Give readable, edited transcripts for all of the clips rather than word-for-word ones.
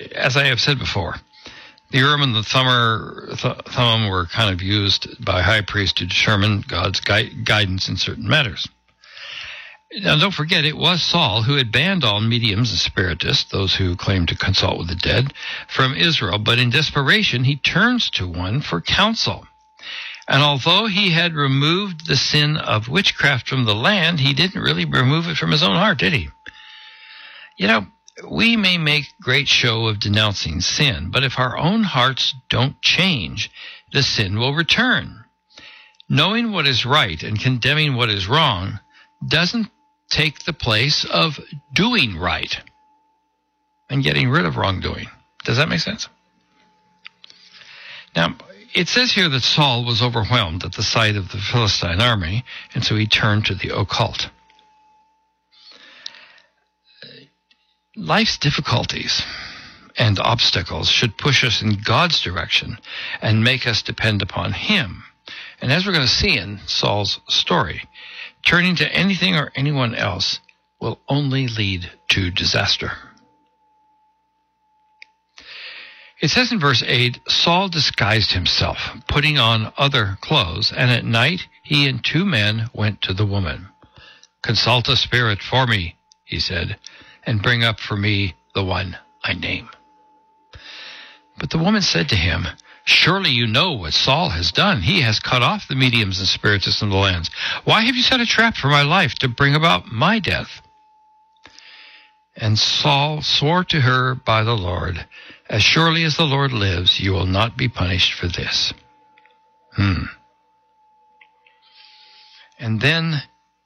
as I have said before, the Urim and the Thummim were kind of used by high priests to determine God's guidance in certain matters. Now, don't forget, it was Saul who had banned all mediums and spiritists, those who claimed to consult with the dead, from Israel. But in desperation, he turns to one for counsel. And although he had removed the sin of witchcraft from the land, he didn't really remove it from his own heart, did he? You know, we may make great show of denouncing sin, but if our own hearts don't change, the sin will return. Knowing what is right and condemning what is wrong doesn't take the place of doing right and getting rid of wrongdoing. Does that make sense? Now, it says here that Saul was overwhelmed at the sight of the Philistine army, and so he turned to the occult. Life's difficulties and obstacles should push us in God's direction and make us depend upon Him. And as we're going to see in Saul's story, turning to anything or anyone else will only lead to disaster. It says in verse 8, Saul disguised himself, putting on other clothes, and at night he and 2 men went to the woman. "Consult a spirit for me," he said, "and bring up for me the one I name." But the woman said to him, "Surely you know what Saul has done. He has cut off the mediums and spiritists in the lands. Why have you set a trap for my life to bring about my death?" And Saul swore to her by the Lord, "As surely as the Lord lives, you will not be punished for this." And then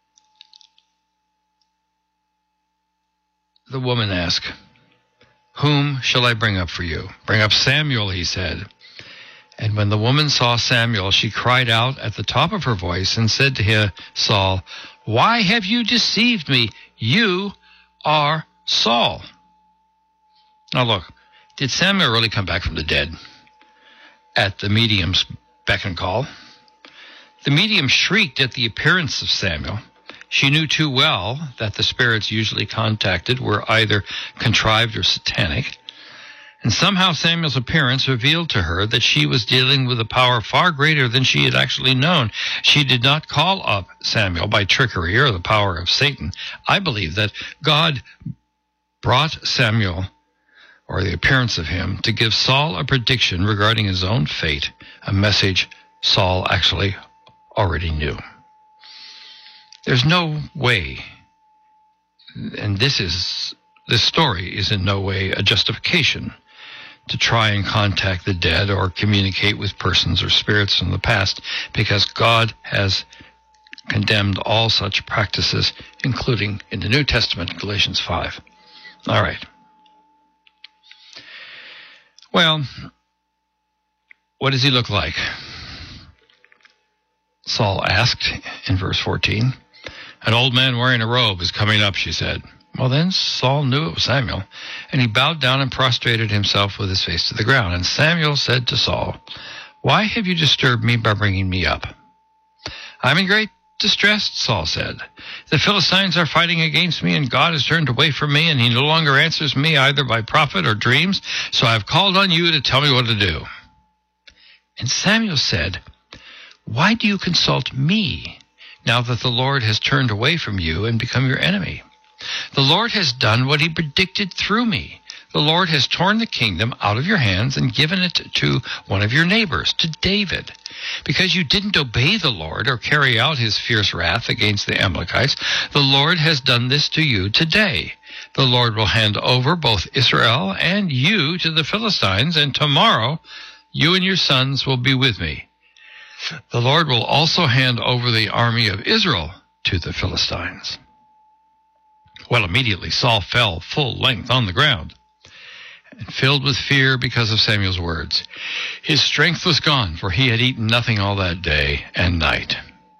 the woman asked, "Whom shall I bring up for you?" "Bring up Samuel," he said. And when the woman saw Samuel, she cried out at the top of her voice and said to Saul, "Why have you deceived me? You are Saul." Now look, did Samuel really come back from the dead at the medium's beck and call? The medium shrieked at the appearance of Samuel. She knew too well that the spirits usually contacted were either contrived or satanic. And somehow Samuel's appearance revealed to her that she was dealing with a power far greater than she had actually known. She did not call up Samuel by trickery or the power of Satan. I believe that God brought Samuel, or the appearance of him, to give Saul a prediction regarding his own fate, a message Saul actually already knew. There's no way, and this story is in no way a justification to try and contact the dead or communicate with persons or spirits from the past, because God has condemned all such practices, including in the New Testament, Galatians 5. All right. Well, what does he look like? Saul asked in verse 14. "An old man wearing a robe is coming up," she said. Well, then Saul knew it was Samuel, and he bowed down and prostrated himself with his face to the ground. And Samuel said to Saul, "Why have you disturbed me by bringing me up?" "I'm in great distress," Saul said. "The Philistines are fighting against me, and God has turned away from me, and he no longer answers me either by prophet or dreams. So I have called on you to tell me what to do." And Samuel said, "Why do you consult me now that the Lord has turned away from you and become your enemy? The Lord has done what he predicted through me. The Lord has torn the kingdom out of your hands and given it to one of your neighbors, to David. Because you didn't obey the Lord or carry out his fierce wrath against the Amalekites, the Lord has done this to you today. The Lord will hand over both Israel and you to the Philistines, and tomorrow you and your sons will be with me. The Lord will also hand over the army of Israel to the Philistines." Well, immediately Saul fell full length on the ground, and filled with fear because of Samuel's words. His strength was gone, for he had eaten nothing all that day and night.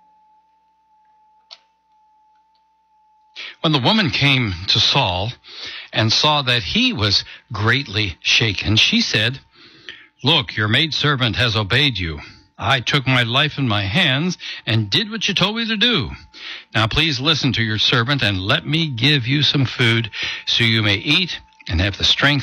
When the woman came to Saul and saw that he was greatly shaken, she said, "Look, your maidservant has obeyed you. I took my life in my hands and did what you told me to do. Now please listen to your servant and let me give you some food so you may eat and have the strength